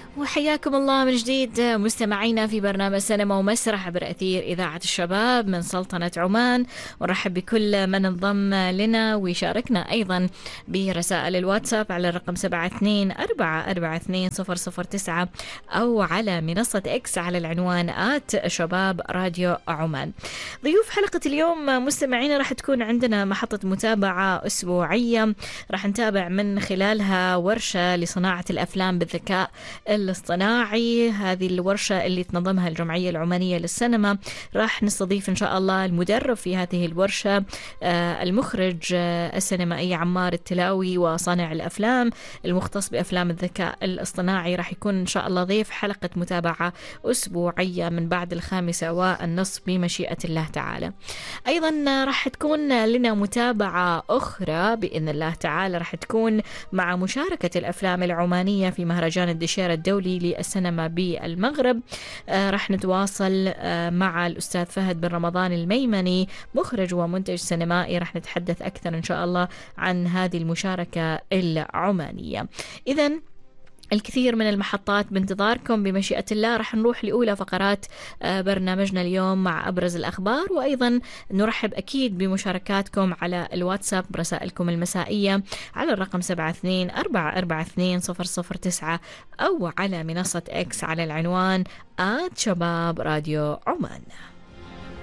وحياكم الله من جديد مستمعينا في برنامج سينما ومسرح عبر أثير إذاعة الشباب من سلطنة عمان. ونرحب بكل من انضم لنا ويشاركنا أيضا برسائل الواتساب على الرقم 72442009 أو على منصة إكس على العنوان @شباب راديو عمان. ضيوف حلقة اليوم مستمعينا راح تكون عندنا محطة متابعة أسبوعية راح نتابع من خلالها ورشة لصناعة الأفلام بالذكاء الاصطناعي. هذه الورشة اللي تنظمها الجمعية العمانية للسينما. راح نستضيف إن شاء الله المدرب في هذه الورشة المخرج السينمائي عمار التلاوي وصانع الأفلام المختص بأفلام الذكاء الاصطناعي. راح يكون إن شاء الله ضيف حلقة متابعة أسبوعية من بعد 5:30 بمشيئة الله تعالى. أيضا راح تكون لنا متابعة أخرى بإذن الله تعالى، راح تكون مع مشاركة الأفلام العمانية في مهرجان الدشيرة الدولي للسينما بالمغرب. راح نتواصل مع الأستاذ فهد بن رمضان الميمني مخرج ومنتج سينمائي، راح نتحدث أكثر إن شاء الله عن هذه المشاركة العمانية. إذن الكثير من المحطات بانتظاركم بمشيئة الله. رح نروح لأولى فقرات برنامجنا اليوم مع أبرز الأخبار، وأيضا نرحب أكيد بمشاركاتكم على الواتساب برسائلكم المسائية على الرقم 72442009 أو على منصة إكس على العنوان @شباب راديو عمان.